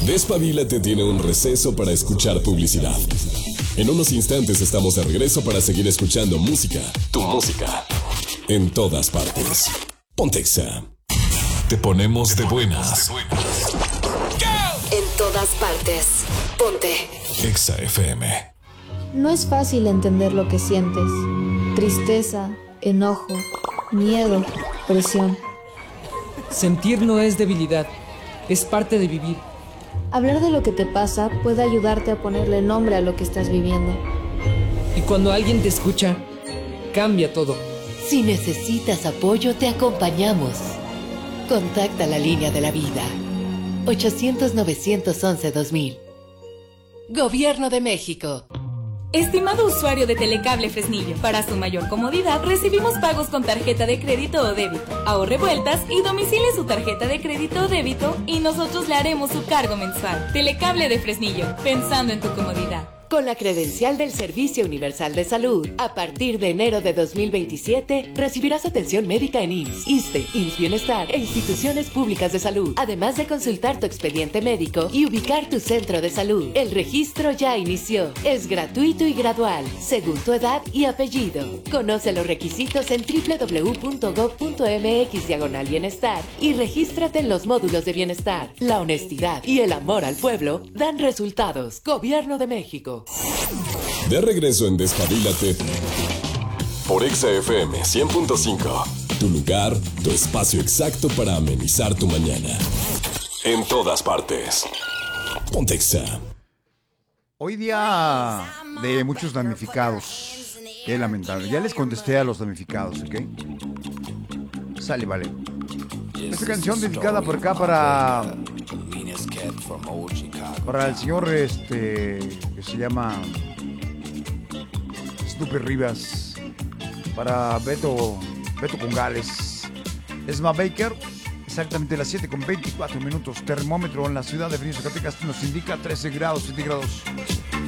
Despabilate tiene un receso para escuchar publicidad. En unos instantes estamos de regreso para seguir escuchando música, tu música, en todas partes. Ponte Exa. Te ponemos de buenas. En todas partes. Ponte Exa FM. No es fácil entender lo que sientes. Tristeza, enojo, miedo, presión. Sentir no es debilidad, es parte de vivir. Hablar de lo que te pasa puede ayudarte a ponerle nombre a lo que estás viviendo. Y cuando alguien te escucha, cambia todo. Si necesitas apoyo, te acompañamos. Contacta la línea de la vida. 800-911-2000. Gobierno de México. Estimado usuario de Telecable Fresnillo, para su mayor comodidad recibimos pagos con tarjeta de crédito o débito. Ahorre vueltas y domicile su tarjeta de crédito o débito y nosotros le haremos su cargo mensual. Telecable de Fresnillo, pensando en tu comodidad. Con la credencial del Servicio Universal de Salud, a partir de enero de 2027, recibirás atención médica en IMSS, ISSSTE, IMSS Bienestar e instituciones públicas de salud, además de consultar tu expediente médico y ubicar tu centro de salud. El registro ya inició. Es gratuito y gradual, según tu edad y apellido. Conoce los requisitos en www.gov.mx/bienestar y regístrate en los módulos de bienestar. La honestidad y el amor al pueblo dan resultados. Gobierno de México. De regreso en Despabilate por Exa FM 100.5. Tu lugar, tu espacio exacto para amenizar tu mañana. En todas partes. Ponte Exa. Hoy día de muchos damnificados. Qué lamentable. Ya les contesté a los damnificados, ¿ok? Sale, vale. Esta canción dedicada por acá para el señor que se llama Snoopy Rivas, para Beto Congales, Esma Baker. Exactamente las 7:24 minutos. Termómetro en la ciudad de Fresnillo, Zacatecas nos indica 13 grados centígrados.